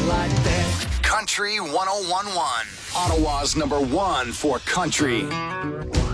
like that. Country 1011, Ottawa's #1 for country.